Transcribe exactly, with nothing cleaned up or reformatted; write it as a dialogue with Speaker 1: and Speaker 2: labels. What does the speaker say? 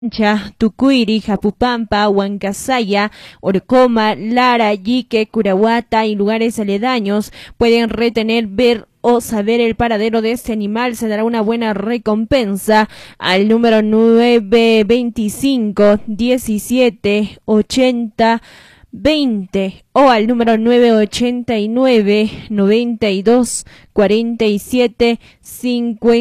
Speaker 1: Cha, Tucuiri, Japupampa, Huancasaya, Orcoma, Lara, Yique, Curahuata y lugares aledaños pueden retener, ver o saber el paradero de este animal. Se dará una buena recompensa al número nueve veinticinco diecisiete ochenta veinte o al número nueve ochenta y nueve noventa y dos cuarenta y siete cincuenta.